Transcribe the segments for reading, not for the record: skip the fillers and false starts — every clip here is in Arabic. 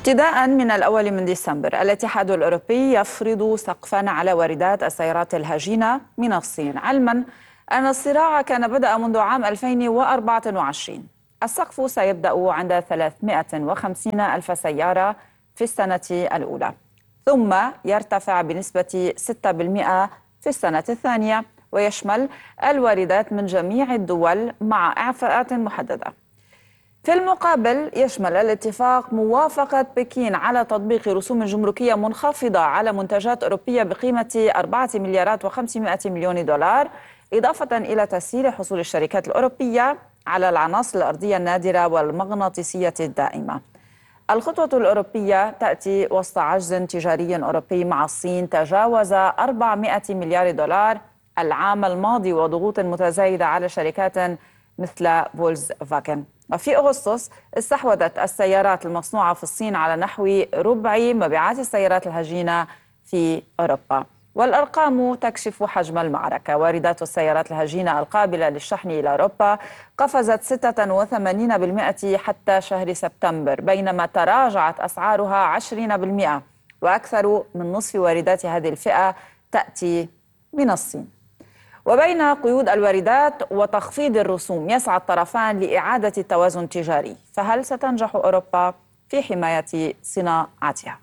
ابتداء من الأول من ديسمبر الاتحاد الأوروبي يفرض سقفا على واردات السيارات الهجينة من الصين، علما أن الصراع كان بدأ منذ عام 2024. السقف سيبدأ عند 350 ألف سيارة في السنة الأولى، ثم يرتفع بنسبة 6% في السنة الثانية، ويشمل الواردات من جميع الدول مع إعفاءات محددة. في المقابل يشمل الاتفاق موافقة بكين على تطبيق رسوم جمركية منخفضة على منتجات أوروبية بقيمة 4 مليارات و500 مليون دولار، إضافة إلى تسهيل حصول الشركات الأوروبية على العناصر الأرضية النادرة والمغناطيسية الدائمة. الخطوة الأوروبية تأتي وسط عجز تجاري أوروبي مع الصين تجاوز 400 مليار دولار العام الماضي، وضغوط متزايدة على شركات مثل فولكس فاجن. وفي أغسطس استحوذت السيارات المصنوعة في الصين على نحو ربع مبيعات السيارات الهجينة في أوروبا. والأرقام تكشف حجم المعركة. واردات السيارات الهجينة القابلة للشحن إلى أوروبا قفزت 86% حتى شهر سبتمبر، بينما تراجعت أسعارها 20%، وأكثر من نصف واردات هذه الفئة تأتي من الصين. وبين قيود الواردات وتخفيض الرسوم يسعى الطرفان لإعادة التوازن التجاري، فهل ستنجح أوروبا في حماية صناعتها؟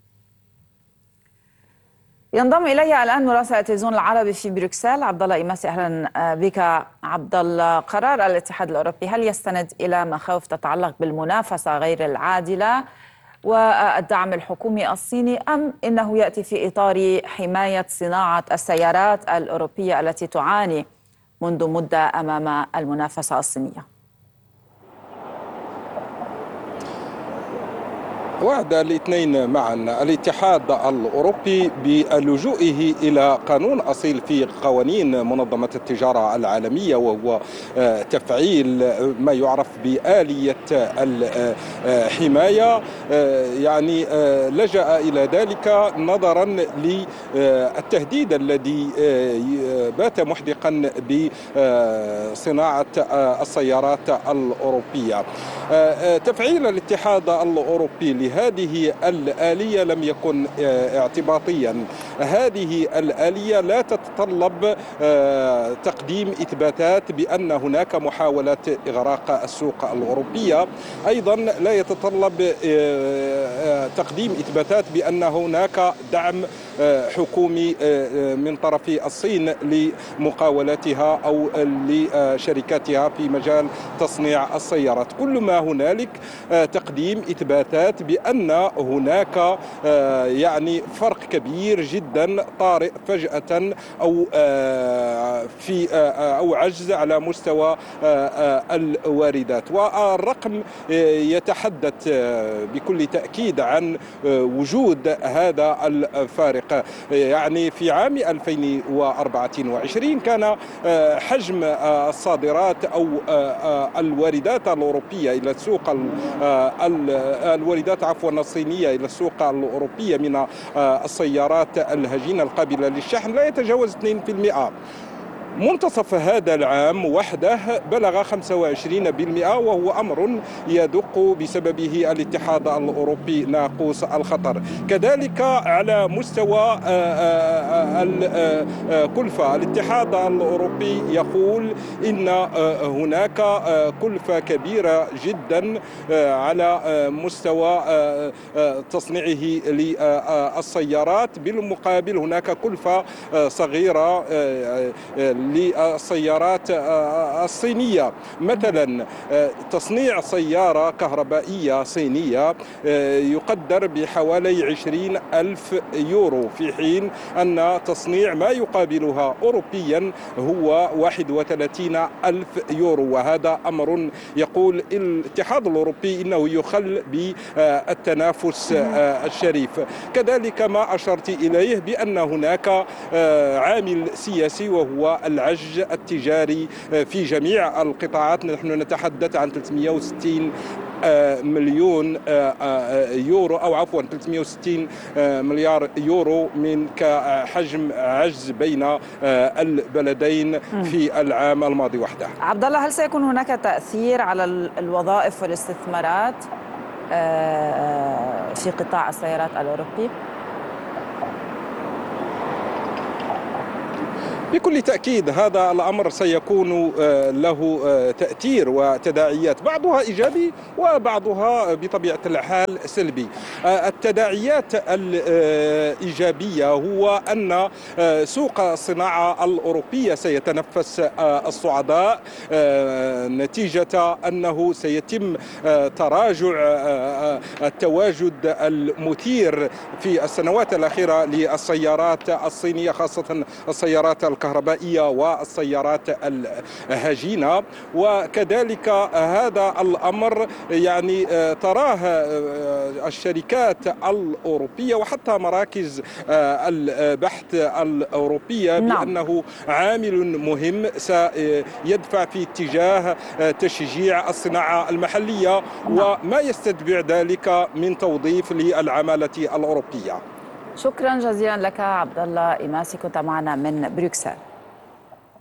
ينضم إلي الآن مراسل التلفزيون العربي في بروكسل عبد الله إيماسي. أهلا بك عبد الله. قرار الاتحاد الأوروبي هل يستند إلى مخاوف تتعلق بالمنافسة غير العادلة والدعم الحكومي الصيني، أم إنه يأتي في إطار حماية صناعة السيارات الأوروبية التي تعاني منذ مدة أمام المنافسة الصينية؟ وعد الاثنين معا. الاتحاد الأوروبي بلجوئه إلى قانون أصيل في قوانين منظمة التجارة العالمية، وهو تفعيل ما يعرف بآلية الحماية، يعني لجأ إلى ذلك نظرا للتهديد الذي بات محدقا بصناعة السيارات الأوروبية. تفعيل الاتحاد الأوروبي لهذه الآلية لم يكن اعتباطيا. هذه الآلية لا تتطلب تقديم إثباتات بأن هناك محاولة إغراق السوق الأوروبية، أيضا لا يتطلب تقديم إثباتات بأن هناك دعم حكومي من طرف الصين لمقاولتها أو لشركاتها في مجال تصنيع السيارات. كل ما هنالك تقديم إثباتات بأن هناك يعني فرق كبير جدا طارئ فجأة أو عجز على مستوى الواردات. والرقم يتحدث بكل تأكيد عن وجود هذا الفارق. يعني في عام 2024 كان حجم الصادرات أو الواردات الأوروبية إلى السوق الواردات الصينية إلى السوق الأوروبية من السيارات الهجينة القابلة للشحن لا يتجاوز 2%. منتصف هذا العام وحده بلغ 25%، وهو أمر يدق بسببه الاتحاد الأوروبي ناقوس الخطر. كذلك على مستوى الكلفة، الاتحاد الأوروبي يقول إن هناك كلفة كبيرة جدا على مستوى تصنيعه للسيارات، بالمقابل هناك كلفة صغيرة للسيارات الصينية. مثلا تصنيع سيارة كهربائية صينية يقدر بحوالي 20,000 يورو، في حين أن تصنيع ما يقابلها أوروبيا هو 31,000 يورو. وهذا أمر يقول الاتحاد الأوروبي إنه يخل بالتنافس الشريف. كذلك ما أشرت إليه بأن هناك عامل سياسي وهو العجز التجاري في جميع القطاعات. نحن نتحدث عن 360 مليون يورو، أو عفوا 360 مليار يورو من كحجم عجز بين البلدين في العام الماضي وحده. عبد الله، هل سيكون هناك تأثير على الوظائف والاستثمارات؟ في قطاع السيارات الأوروبي؟ بكل تأكيد هذا الأمر سيكون له تأثير وتداعيات، بعضها إيجابي وبعضها بطبيعة الحال سلبي. التداعيات الإيجابية هو أن سوق الصناعة الأوروبية سيتنفس الصعداء نتيجة أنه سيتم تراجع التواجد المثير في السنوات الأخيرة للسيارات الصينية، خاصة السيارات الكهربائية والسيارات الهجينة. وكذلك هذا الأمر يعني تراه الشركات الأوروبية وحتى مراكز البحث الأوروبية بأنه عامل مهم سيدفع في اتجاه تشجيع الصناعة المحلية وما يستتبع ذلك من توظيف للعمالة الأوروبية. شكرا جزيلا لك عبد الله إيماسي، كنت معنا من بروكسل.